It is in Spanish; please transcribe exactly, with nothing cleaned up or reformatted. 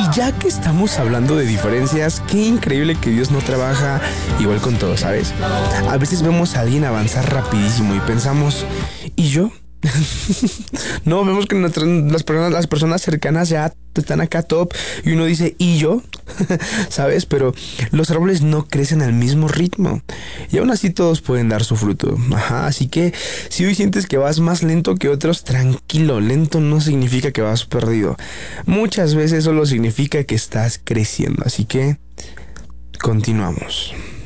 Y ya que estamos hablando de diferencias, qué increíble que Dios no trabaja igual con todo, ¿sabes? A veces vemos a alguien avanzar rapidísimo y pensamos, ¿y yo? No, vemos que nuestras, las personas, las personas cercanas ya están acá top y uno dice, ¿y yo? ¿Sabes? Pero los árboles no crecen al mismo ritmo y aún así todos pueden dar su fruto. Ajá, así que si hoy sientes que vas más lento que otros, tranquilo, lento no significa que vas perdido. Muchas veces solo significa que estás creciendo, así que continuamos.